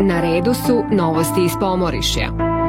Na redu su novosti iz Pomorišja.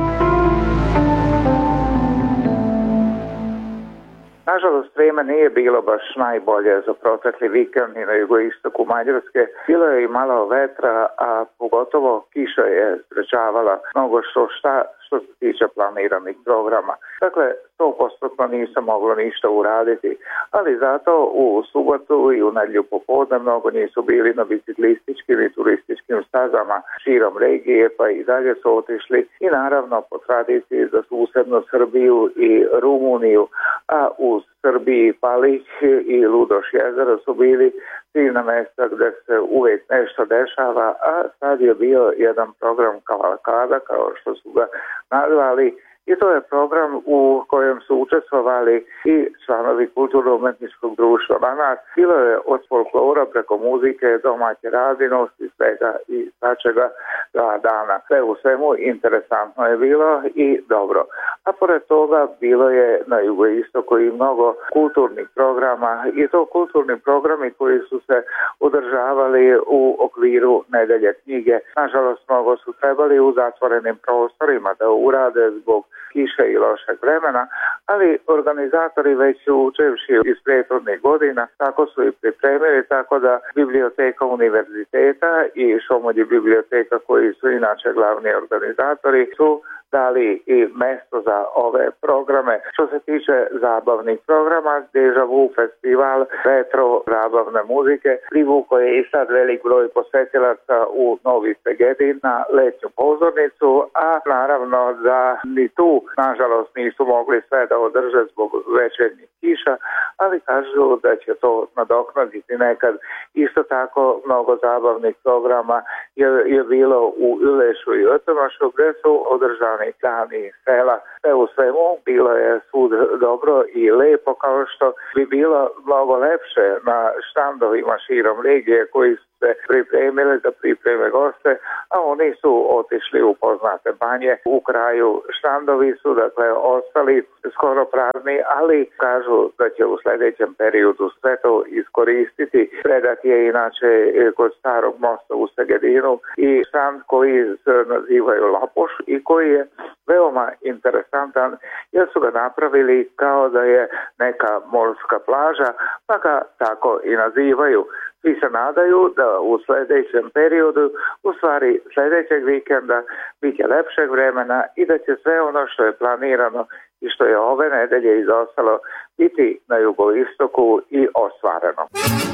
Nažalost, vrijeme nije bilo baš najbolje za protekli vikend i na jugoistoku Mađarske. Bilo je i malo vetra, a pogotovo kiša je sprečavala mnogo što se tiče planiranih programa. Dakle, 100% nisam moglo ništa uraditi, ali zato u subotu i u nedjelju popodne mnogo nisu bili na biciklističkim i turističkim stazama širom regije, pa i dalje su otišli i naravno po tradiciji za susjednu Srbiju i Rumuniju, a u Srbiji Palić i Ludoš jezero su bili ciljna mjesta gdje se uvijek nešto dešava, a sad je bio jedan program kavalkada, kao što su ga nazvali, i to je program u kojem su učestvovali i članovi kulturno-umetničkog društva Banat. Bilo je od folklora preko muzike, domaće radinosti, svega i svačega 2 dana. Sve u svemu interesantno je bilo i dobro. A pored toga bilo je na jugoistoku i mnogo kulturnih programa, i to kulturni programi koji su se održavali u okviru nedelje knjige. Nažalost, mnogo su trebali u zatvorenim prostorima da urade zbog kiše i lošeg vremena, ali organizatori već učevši iz prethodnih godina tako su i pripremili, tako da Biblioteka univerziteta i Šomolji biblioteka, koji su inače glavni organizatori, su dali i mesto za ove programe. Što se tiče zabavnih programa, Deja Vu festival retro zabavne muzike privukao je i sad velik broj posetilaca u Novi Segedin na letnju pozornicu, a naravno da ni tu nažalost nisu mogli sve da održe zbog večernjih kiša, ali kažu da će to nadoknaditi nekad. Isto tako mnogo zabavnih programa je bilo u Ilešu i Otomašu, gdje su održani dani sela. Sve u svemu bilo je svud dobro i lepo, kao što bi bilo mnogo lepše na štandovima širom regije koji su se pripremili da pripreme goste, a oni su otišli u poznate banje. U kraju štandovi su dakle ostali skoro prazni, ali kažu da će u sljedećem periodu sve to iskoristiti. Predat je inače kod starog mosta u Segedinu i štand koji se nazivaju Lapoš i koji je veoma interesantan jer su ga napravili kao da je neka morska plaža, pa ga tako i nazivaju. Svi se nadaju da u sljedećem periodu, u stvari sljedećeg vikenda, bit će lepšeg vremena i da će sve ono što je planirano i što je ove nedelje izostalo biti na jugoistoku i ostvareno.